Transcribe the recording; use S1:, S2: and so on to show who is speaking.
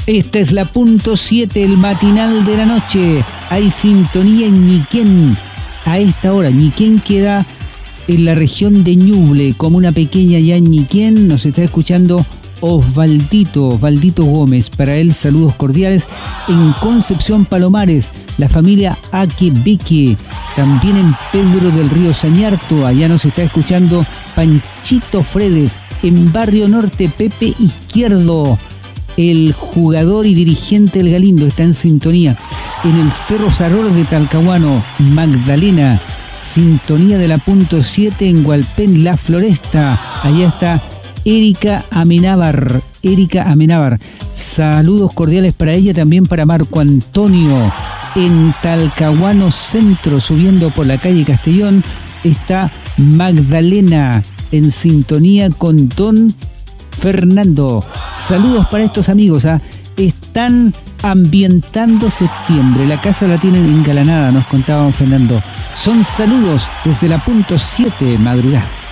S1: Esta es la punto 7, el matinal de la noche. Hay sintonía en Ñiquén. A esta hora, Ñiquén queda en la región de Ñuble, como una pequeña ya en Ñiquén. Nos está escuchando Osvaldito Gómez. Para él, saludos cordiales. En Concepción Palomares, la familia Aquebeque. También en Pedro del Río Sañarto, allá nos está escuchando Panchito Fredes. En Barrio Norte, Pepe Izquierdo, el jugador y dirigente del Galindo, está en sintonía. En el Cerro Saror de Talcahuano, Magdalena, sintonía de la punto 7 en Hualpén, La Floresta. Allá está Erika Amenábar. Saludos cordiales para ella, también para Marco Antonio. En Talcahuano Centro, subiendo por la calle Castellón, está Magdalena en sintonía con Don Fernando. Saludos para estos amigos. Están ambientando septiembre. La casa la tienen engalanada, nos contaba Don Fernando. Son saludos desde la punto 7 madrugada.